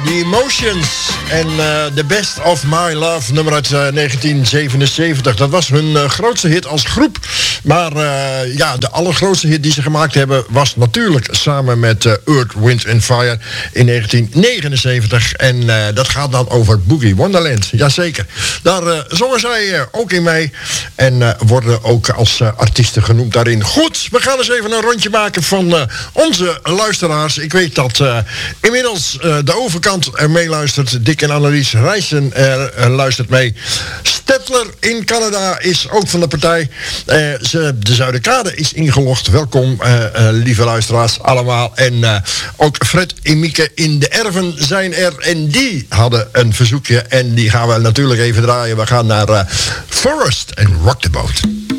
The Emotions en The Best of My Love, nummer uit 1977. Dat was hun grootste hit als groep. Maar de allergrootste hit die ze gemaakt hebben was natuurlijk samen met Earth, Wind and Fire in 1979. En dat gaat dan over Boogie Wonderland. Jazeker. Daar zongen zij ook in mee. En worden ook als artiesten genoemd daarin. Goed, we gaan eens even een rondje maken van onze luisteraars. Ik weet dat inmiddels de overkant er meeluistert. Dick en Annelies Rijssen luistert mee. Stettler in Canada is ook van de partij. De Zuiderkade is ingelogd. Welkom, lieve luisteraars allemaal. En ook Fred en Mieke in de Erven zijn er. En die hadden een verzoekje. En die gaan we natuurlijk even draaien. We gaan naar Forest en Rock the Boat.